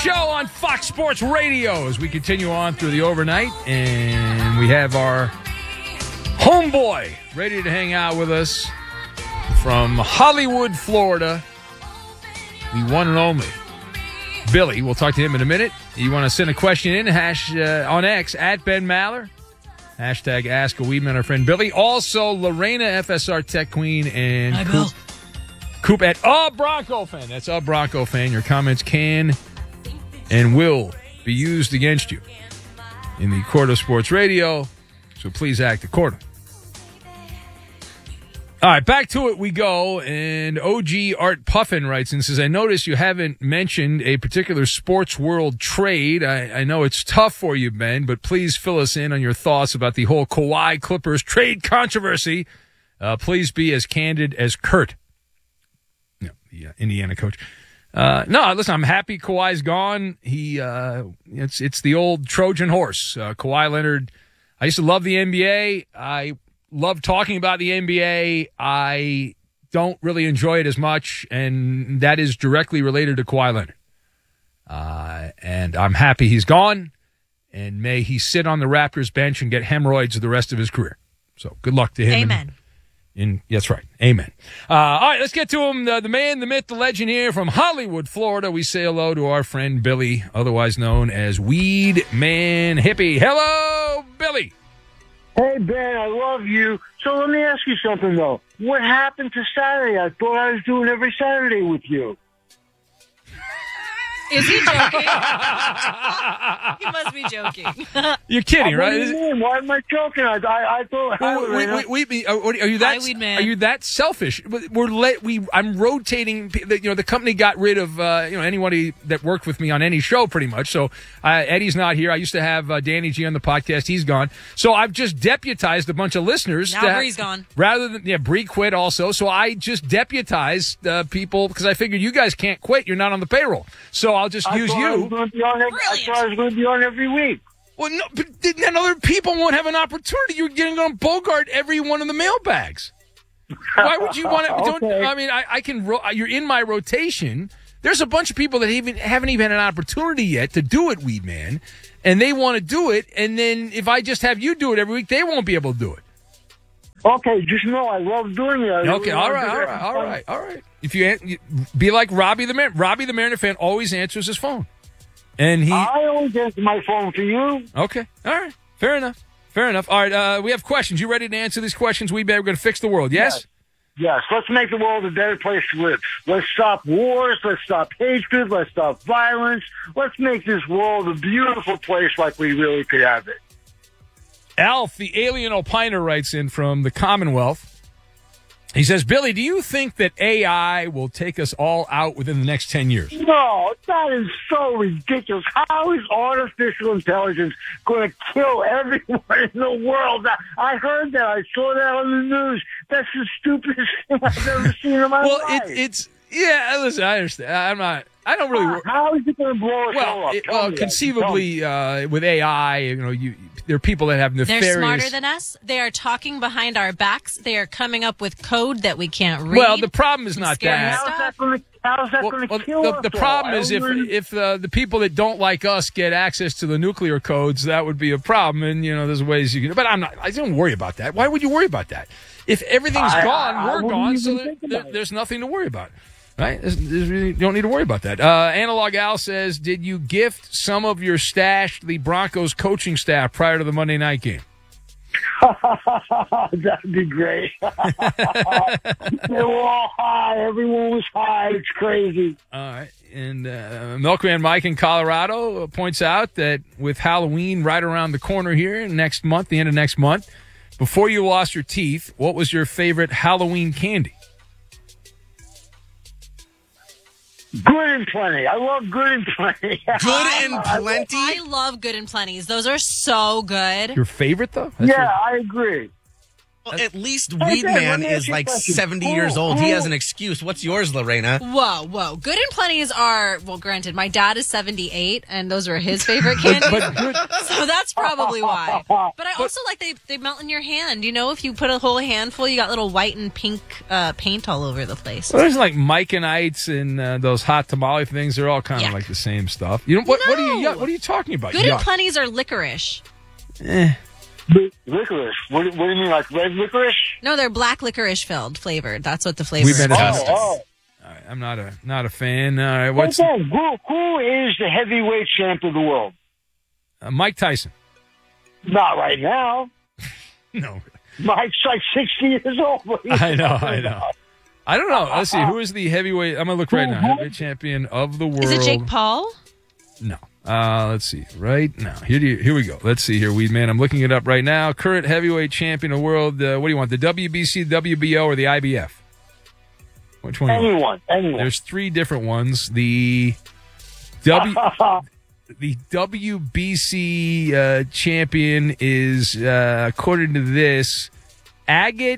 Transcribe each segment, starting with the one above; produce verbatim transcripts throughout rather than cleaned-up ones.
show on Fox Sports Radio as we continue on through the overnight. And we have our homeboy ready to hang out with us from Hollywood, Florida. The one and only Billy. We'll talk to him in a minute. You want to send a question in hash uh, on X at Ben Maller. Hashtag Ask a Weedman, our friend Billy. Also, Lorena, F S R Tech Queen, and Hi, Coop, Bill. Coop at A Bronco Fan. That's A Bronco Fan. Your comments can and will be used against you in the court of sports radio, so please act accordingly. All right, back to it we go, and O G Art Puffin writes and says, I notice you haven't mentioned a particular sports world trade. I, I know it's tough for you, Ben, but please fill us in on your thoughts about the whole Kawhi Clippers trade controversy. Uh, please be as candid as Kurt. No, the uh, Indiana coach. Uh, no, listen, I'm happy Kawhi's gone. He, uh, it's it's the old Trojan horse. Uh, Kawhi Leonard, I used to love the N B A. I love talking about the N B A. I don't really enjoy it as much, and that is directly related to Kawhi Leonard. Uh, and I'm happy he's gone, and may he sit on the Raptors bench and get hemorrhoids the rest of his career. So good luck to him. Amen. In, in, that's right. Amen. Uh, all right, let's get to him. The, the man, the myth, the legend here from Hollywood, Florida. We say hello to our friend Billy, otherwise known as Weed Man Hippie. Hello, Billy. Hey, Ben, I love you. So let me ask you something, though. What happened to Saturday? I thought I was doing every Saturday with you. Is he joking? He must be joking. You're kidding, What right? do you Is it- mean? Why am I joking? I, I, I thought... Well, wait, wait, wait, wait, are, are you that? Hi, Weed Man. Are you that selfish? We're let we. I'm rotating. You know, the company got rid of uh, you know anybody that worked with me on any show, pretty much. So uh, Eddie's not here. I used to have uh, Danny G on the podcast. He's gone. So I've just deputized a bunch of listeners. Now that- Bree's gone. Rather than yeah, Bree quit also. So I just deputized uh, people because I figured you guys can't quit. You're not on the payroll. So I'll just I use thought I you. was going to be on every, I Brilliant. thought I was going to be on every week. Well, no, but then other people won't have an opportunity. You're getting on Bogart every one of the mailbags. Why would you want to? Don't Okay. I mean, I, I can. ro- You're in my rotation. There's a bunch of people that even haven't even had an opportunity yet to do it, Weed Man, and they want to do it. And then if I just have you do it every week, they won't be able to do it. Okay, just know I love doing it. I Okay, really all love right, it. all right, all right, all right. If you, an- you be like Robbie the Mar- Robbie the Mariner fan, always answers his phone, and he. I always answer my phone for you. Okay. All right. Fair enough. Fair enough. All right. Uh, we have questions. You ready to answer these questions? We better going to fix the world. Yes? Yes, let's make the world a better place to live. Let's stop wars. Let's stop hatred. Let's stop violence. Let's make this world a beautiful place like we really could have it. Alf, the alien opiner, writes in from the Commonwealth. He says, Billy, do you think that A I will take us all out within the next ten years? No, that is so ridiculous. How is artificial intelligence going to kill everyone in the world? I heard that. I saw that on the news. That's the stupidest thing I've ever seen in my Well, life. it, it's, yeah, listen, I understand. I'm not, I don't really. How, how is it going to blow us all Well, up? it, Tell well, me that. conceivably, uh, with A I, you know, you there are people that have nefarious. They're smarter than us. They are talking behind our backs. They are coming up with code that we can't read. Well, the problem is not Scary that. stuff. How's that going to How's that Well, going to well, kill the, us the all? problem I is if don't really- if uh, the people that don't like us get access to the nuclear codes, that would be a problem. And you know, there's ways you can. But I'm not. I don't worry about that. Why would you worry about that? If everything's I- gone, I- I we're wouldn't gone. even So there, think there- about it. there's nothing to worry about, right? There's, there's really, you don't need to worry about that. Uh, Analog Al says, "Did you gift some of your stash to the Broncos coaching staff prior to the Monday night game?" That'd be great. They were all high. Everyone was high. It's crazy. All right. And uh, Milkman Mike in Colorado points out that with Halloween right around the corner here next month, the end of next month, before you lost your teeth, what was your favorite Halloween candy? Good and plenty. I love good and plenty. Good and plenty? I love Good and Plenties. Those are so good. Your favorite, though? That's Yeah, your- I agree. Well, at least Hey, Weed Ben, let Man me ask is you a like question. seventy Who- years old. He who- has an excuse. What's yours, Lorena? Whoa, whoa. Good and Plenty's are, well, granted, my dad is seventy-eight, and those are his favorite candies. But good. So that's probably why. But I also like they, they melt in your hand. You know, if you put a whole handful, you got little white and pink uh, paint all over the place. Well, there's like Mike and Ites and uh, those hot tamale things. They're all kind of Yuck. like the same stuff. You know what? What are you? No. What are you talking about? Good Yuck. and Plenty's are licorice. Eh. Licorice. What, do- what do you mean, like red licorice? No, they're black licorice filled flavored. That's what the flavor We've is. been Oh, Fantastic. oh. All right, I'm not a not a fan. All right, What's what's that? Who, who is the heavyweight champ of the world? uh, Mike Tyson? Not right now. No, Mike's like sixty years old. What are you I know, talking I know. about? I don't know. Let's see. Who is the heavyweight? I'm gonna look right now. Heavyweight champion of the world. Is it Jake Paul? No. Uh, let's see. Right now, here do you, here we go. Let's see here, Weed Man. I'm looking it up right now. Current heavyweight champion of the world. Uh, what do you want? The W B C, W B O, or the I B F? Which one? do you want? Anyone, anyone. There's three different ones. The W the W B C uh, champion is, uh, according to this, Agate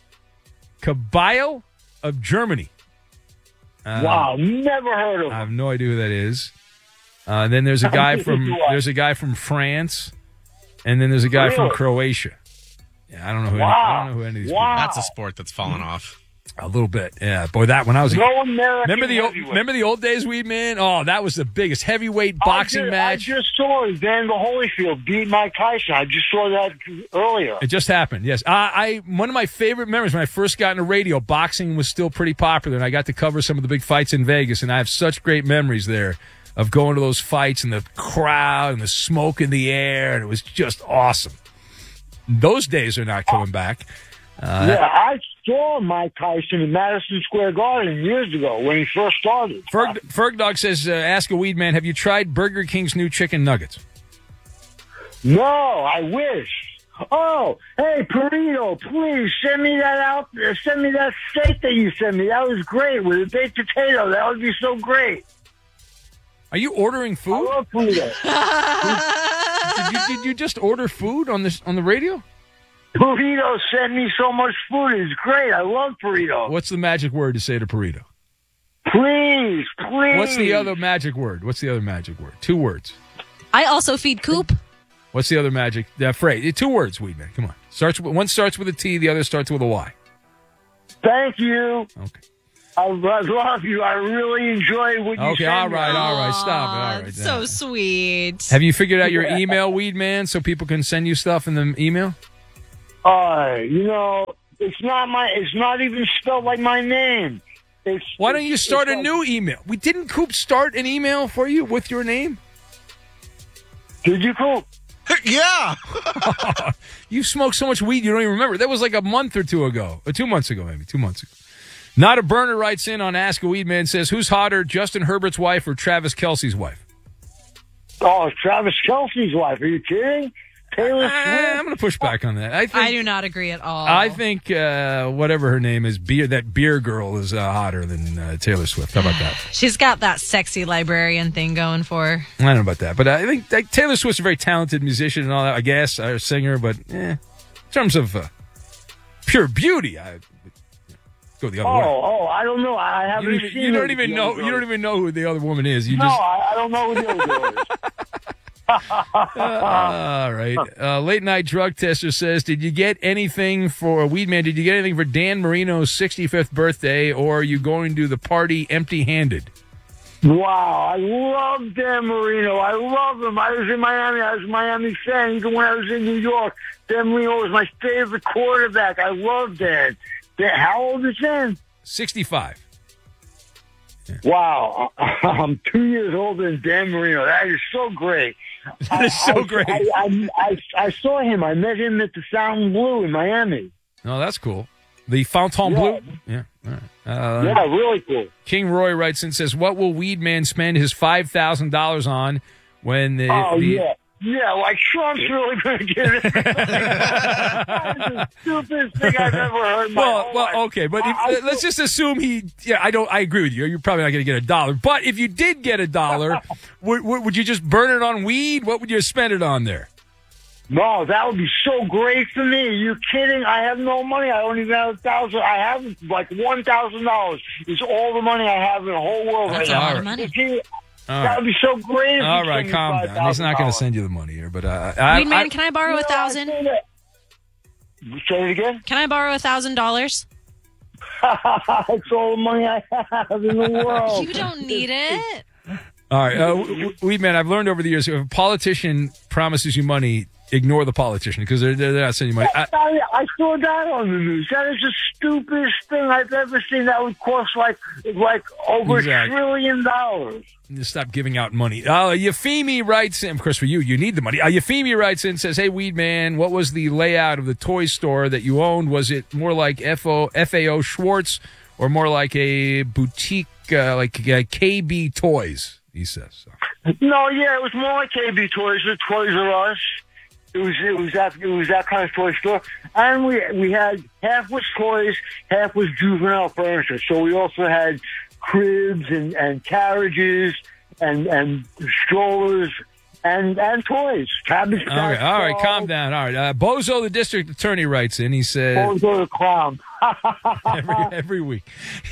Caballo of Germany. Uh, Wow, never heard of I him. have no idea who that is. Uh, then there's a guy from Do I? there's a guy from France, and then there's a guy from Really? Croatia. Yeah, I don't know who. Any, I Wow. don't know who any of these Wow. That's a sport that's fallen off. people. A little bit, yeah. Boy, that when I was a No American remember the old, heavyweight. remember the old days, Weed Man. Oh, that was the biggest heavyweight boxing I just, match. I just saw it. Evander Holyfield beat Mike Tyson. I just saw that earlier. It just happened. Yes, I, I one of my favorite memories when I first got into radio. Boxing was still pretty popular, and I got to cover some of the big fights in Vegas, and I have such great memories there of going to those fights and the crowd and the smoke in the air, and it was just awesome. Those days are not coming back. Uh, yeah, I saw Mike Tyson in Madison Square Garden years ago when he first started. Ferg, Ferg Dog says, uh, ask a Weed Man, have you tried Burger King's new chicken nuggets? No, I wish. Oh, hey, Perito, please send me that out. uh, Send me that steak that you sent me. That was great with a baked potato. That would be so great. Are you ordering I food? love Perito. Did you, did you just order food on this on the radio? Perito sent me so much food. It's great. I love Perito. What's the magic word to say to Burrito? Please, please. What's the other magic word? What's the other magic word? Two words. I also feed Coop. What's the other magic uh, phrase? Two words, Weed Man. Come on. Starts with, one starts with a T, the other starts with a Y. Thank you. Okay. I, I love you. I really enjoy what you Okay, sent all me. right, all right. Stop it. All right. So now. sweet. Have you figured out your email, Weed Man, so people can send you stuff in the email? Uh, you know, it's not my. It's not even spelled like my name. It's, Why don't you it's- start it's a like- new email? We didn't Coop start an email for you with your name? Did you, Coop? Yeah. You smoked so much weed you don't even remember. That was like a month or two ago. Or two months ago, maybe. Two months ago. Not a Burner writes in on Ask a Weed Man, says, who's hotter, Justin Herbert's wife or Travis Kelce's wife? Oh, Travis Kelce's wife. Are you kidding? Taylor Uh, I'm Swift. going to push back on that. I think, I do not agree at all. I think uh, whatever her name is, beer, that beer girl is uh, hotter than uh, Taylor Swift. How about that? She's got that sexy librarian thing going for her. I don't know about that. But I think like, Taylor Swift's a very talented musician and all that, I guess, or singer. But eh, in terms of uh, pure beauty, I go the other Oh, way. oh, I don't know. I You haven't don't even, seen you her don't even the know. other You don't girl. even know who the other woman is. You No, just I, I don't know who the other girl is. all right. Uh, late night drug tester says, "Did you get anything for Weed Man? Did you get anything for Dan Marino's sixty-fifth birthday, or are you going to the party empty-handed?" Wow, I love Dan Marino. I love him. I was in Miami. I was a Miami fan. Even when I was in New York, Dan Marino was my favorite quarterback. I love Dan. Dan how old is Dan? sixty-five. Wow, I'm two years older than Dan Marino. That is so great. That is so I, great. I, I, I, I saw him. I met him at the Fountain Blue in Miami. Oh, that's cool. The Fountain Yeah. Blue. Yeah. All right. Uh, Yeah, really cool. King Roy writes and says, "What will Weed Man spend his five thousand dollars on when the, Oh, the yeah. Yeah, like Trump's really going to get it. That is the stupidest thing I've ever heard in my Well, whole well, life. okay, but if, I- I let's just assume he. Yeah, I don't. I agree with you. You're probably not going to get a dollar. But if you did get a dollar, would, would would you just burn it on weed? What would you spend it on there? No, that would be so great for me. Are you kidding? I have no money. I don't even have a thousand. I have like one thousand dollars. It's all the money I have in the whole world That's right a now. lot of money. If you- All that right. would be so great. If All you right, sent me calm down. He's not going to five thousand dollars. send you the money here, but uh, I, Weed man, I, can I borrow a thousand? Yeah, I say that. Say it again. Can I borrow a thousand dollars? It's all the money I have in the world. You don't need it. all right, uh, w- Weed man, I've learned over the years if a politician promises you money, ignore the politician because they're, they're not sending you money. I, I, I saw that on the news. That is the stupidest thing I've ever seen. That would cost like like over Exactly. a trillion dollars. Just stop giving out money. Uh, Yafimi writes in, of course, for you, you need the money. Uh, Yafimi writes in, says, hey, Weed Man, what was the layout of the toy store that you owned? Was it more like F O F A O Schwartz or more like a boutique, uh, like uh, K B Toys, he says. So. No, yeah, it was more like K B Toys or Toys R Us. It was it was that it was that kind of toy store, and we we had half was toys, half was juvenile furniture. So we also had cribs and, and carriages and and strollers and and toys. Cabbage All right, all right, calm down. All right, uh, Bozo, the district attorney, writes in. He said Oh, go to the clown. every every week.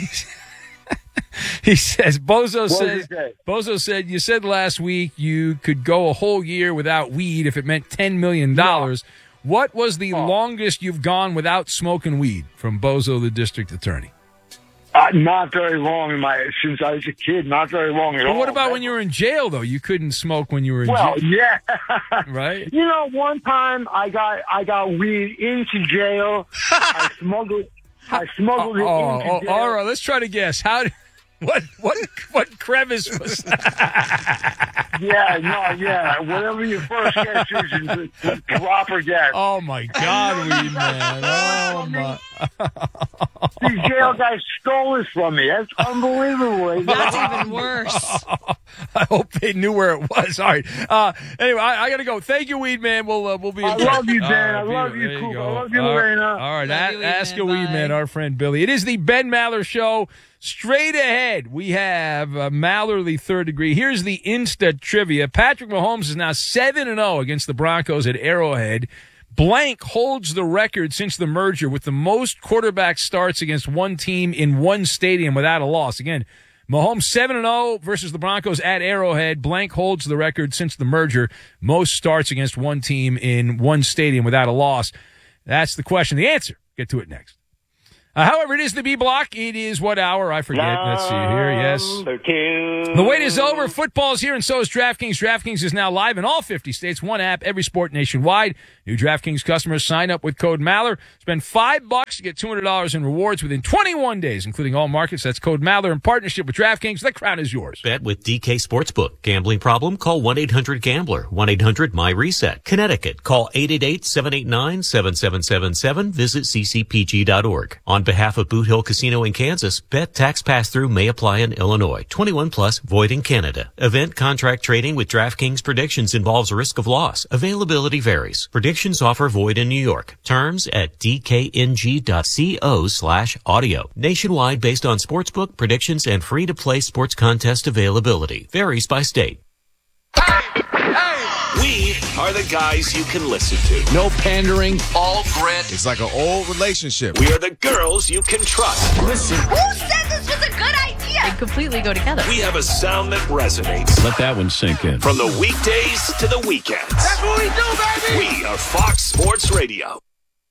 He says, Bozo What did says, he say? Bozo said, you said last week you could go a whole year without weed if it meant ten million dollars. What was the Oh. longest you've gone without smoking weed? From Bozo, the district attorney. Uh, not very long in my since I was a kid. Not very long at Well, all. what about when you were in jail, though? You couldn't smoke when you were in Well, jail, yeah. right? You know, one time I got I got weed into jail. I smuggled I smuggled it Oh, into oh, jail. all right. Let's try to guess. How? Did, what? What? What crevice was that? Yeah, no, yeah. Whatever your first guess is, is the proper guess. Oh my God, Weed Man! Oh my! These jail guys stole this from me. That's unbelievable. That's even worse. I hope they knew where it was. All right. Uh, anyway, I, I got to go. Thank you, Weed Man. We'll uh, we'll be. In I touch. love you, All Dan. right, I love Peter, you, there Coop. go. I love you, All right. Lorena. All right, Love a- you, Weed ask Man. a Weed Bye. Man, our friend Billy. It is the Ben Maller Show. Straight ahead, we have uh, Mallerly third degree. Here's the Insta trivia. Patrick Mahomes is now seven and oh against the Broncos at Arrowhead. Blank holds the record since the merger with the most quarterback starts against one team in one stadium without a loss. Again, Mahomes seven and oh versus the Broncos at Arrowhead. Blank holds the record since the merger. Most starts against one team in one stadium without a loss. That's the question. The answer. Get to it next. Uh, however, it is the B block. It is what hour? I forget. Let's see here. Yes. Number two. The wait is over. Football's here, and so is DraftKings. DraftKings is now live in all fifty states. One app, every sport nationwide. New DraftKings customers sign up with code Maller. Spend five bucks to get two hundred dollars in rewards within twenty-one days, including all markets. That's code Maller in partnership with DraftKings. The crown is yours. Bet with D K Sportsbook. Gambling problem? Call one eight hundred gambler. one eight hundred my reset. Connecticut. Call eight eight eight, seven eight nine, seven seven seven seven. Visit c c p g dot org. On behalf of Boot Hill Casino in Kansas, bet tax pass-through may apply in Illinois. twenty-one plus, void in Canada. Event contract trading with DraftKings predictions involves risk of loss. Availability varies. Predictions offer void in New York. Terms at d k n g dot co slash audio. Nationwide based on sportsbook predictions and free-to-play sports contest availability. Varies by state. We are the guys you can listen to. No pandering. All grit. It's like an old relationship. We are the girls you can trust. Listen. Who said this was a good idea? They completely go together. We have a sound that resonates. Let that one sink in. From the weekdays to the weekends. That's what we do, baby! We are Fox Sports Radio.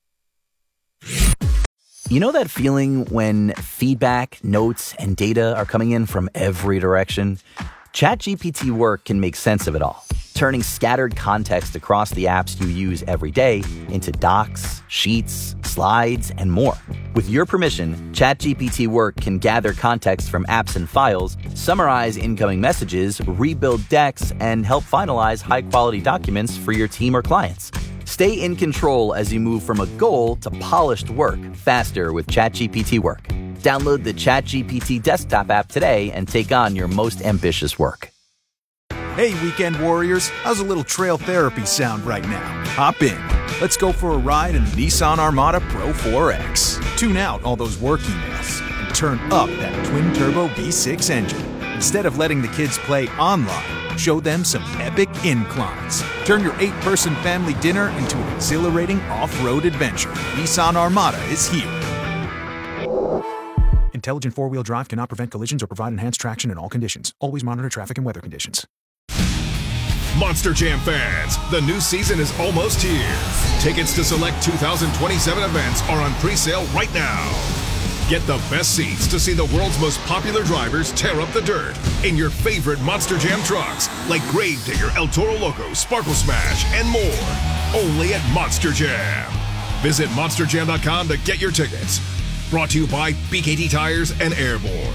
You know that feeling when feedback, notes, and data are coming in from every direction? ChatGPT Work can make sense of it all, turning scattered context across the apps you use every day into docs, sheets, slides, and more. With your permission, ChatGPT Work can gather context from apps and files, summarize incoming messages, rebuild decks, and help finalize high-quality documents for your team or clients. Stay in control as you move from a goal to polished work faster with ChatGPT Work. Download the ChatGPT desktop app today and take on your most ambitious work. Hey, weekend warriors, how's a little trail therapy sound right now? Hop in. Let's go for a ride in the Nissan Armada Pro four X. Tune out all those work emails and turn up that twin-turbo V six engine. Instead of letting the kids play online, show them some epic inclines. Turn your eight-person family dinner into an exhilarating off-road adventure. Nissan Armada is here. Intelligent four-wheel drive cannot prevent collisions or provide enhanced traction in all conditions. Always monitor traffic and weather conditions. Monster Jam fans, the new season is almost here. Tickets to select two thousand twenty-seven events are on pre-sale right now. Get the best seats to see the world's most popular drivers tear up the dirt in your favorite Monster Jam trucks like Gravedigger, El Toro Loco, Sparkle Smash, and more. Only at Monster Jam. Visit monster jam dot com to get your tickets. Brought to you by B K T Tires and Airborne.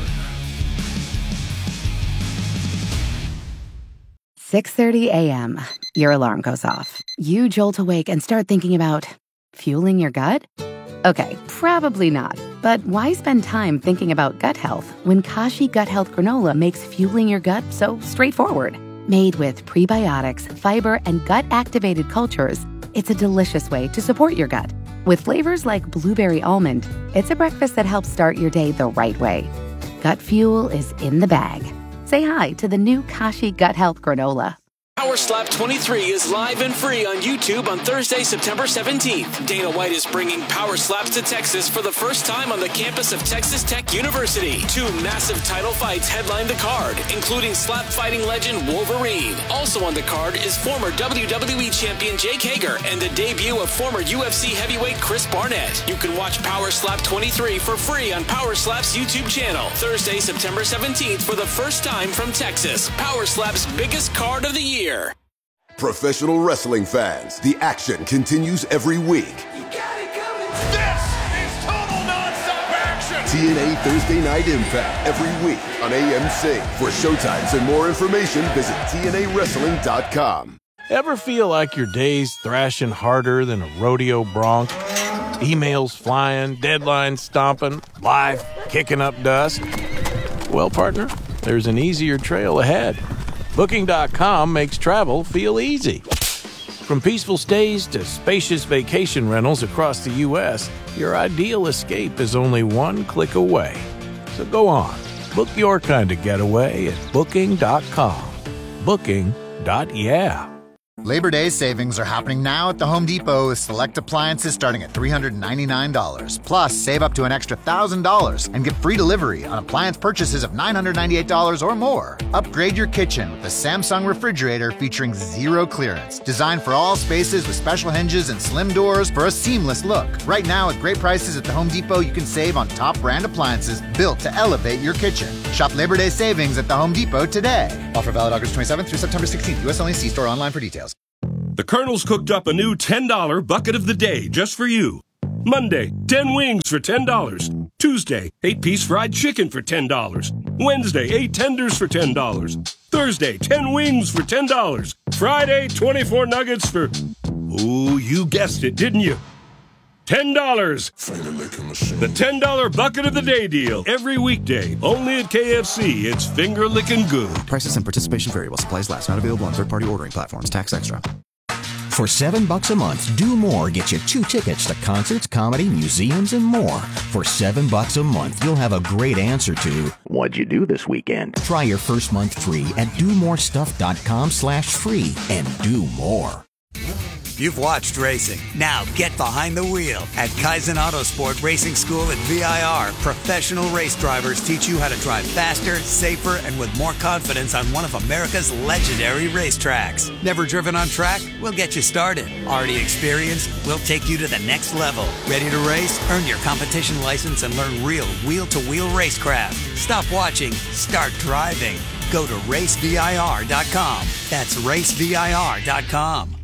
six thirty a.m. Your alarm goes off. You jolt awake and start thinking about fueling your gut? Okay, probably not. But why spend time thinking about gut health when Kashi Gut Health Granola makes fueling your gut so straightforward? Made with prebiotics, fiber, and gut-activated cultures, it's a delicious way to support your gut. With flavors like blueberry almond, it's a breakfast that helps start your day the right way. Gut fuel is in the bag. Say hi to the new Kashi Gut Health Granola. Power Slap twenty-three is live and free on YouTube on Thursday, September seventeenth. Dana White is bringing Power Slaps to Texas for the first time on the campus of Texas Tech University. Two massive title fights headline the card, including slap fighting legend Wolverine. Also on the card is former W W E champion Jake Hager and the debut of former U F C heavyweight Chris Barnett. You can watch Power Slap twenty-three for free on Power Slap's YouTube channel. Thursday, September seventeenth for the first time from Texas. Power Slap's biggest card of the year. Professional wrestling fans, the action continues every week. You got it coming. This is total nonstop action. T N A Thursday Night Impact every week on A M C. For showtimes and more information, visit T N A wrestling dot com. Ever feel like your day's thrashing harder than a rodeo bronc? Emails flying, deadlines stomping, life kicking up dust? Well, partner, there's an easier trail ahead. Booking dot com makes travel feel easy. From peaceful stays to spacious vacation rentals across the U S, your ideal escape is only one click away. So go on, book your kind of getaway at Booking dot com. Booking. Yeah. Labor Day savings are happening now at the Home Depot with select appliances starting at three hundred ninety-nine dollars. Plus, save up to an extra one thousand dollars and get free delivery on appliance purchases of nine hundred ninety-eight dollars or more. Upgrade your kitchen with the Samsung refrigerator featuring zero clearance. Designed for all spaces with special hinges and slim doors for a seamless look. Right now, at great prices at the Home Depot, you can save on top brand appliances built to elevate your kitchen. Shop Labor Day savings at the Home Depot today. Offer valid August twenty-seventh through September sixteenth. U S only. See store online for details. The Colonel's cooked up a new ten dollar bucket of the day just for you. Monday, ten wings for ten dollars. Tuesday, eight-piece fried chicken for ten dollars. Wednesday, eight tenders for ten dollars. Thursday, ten wings for ten dollars. Friday, twenty-four nuggets for... Oh, you guessed it, didn't you? ten dollars. The ten dollar bucket of the day deal. Every weekday. Only at K F C. It's finger licking good. Prices and participation variable. Supplies last. Not available on third-party ordering platforms. Tax extra. For seven bucks a month, Do More gets you two tickets to concerts, comedy, museums, and more. For seven bucks a month, you'll have a great answer to what'd you do this weekend? Try your first month free at do more stuff dot com slash free and do more. You've watched racing. Now get behind the wheel. At Kaizen Autosport Racing School at V I R, professional race drivers teach you how to drive faster, safer, and with more confidence on one of America's legendary racetracks. Never driven on track? We'll get you started. Already experienced? We'll take you to the next level. Ready to race? Earn your competition license and learn real wheel-to-wheel racecraft. Stop watching. Start driving. Go to race V I R dot com. That's race V I R dot com.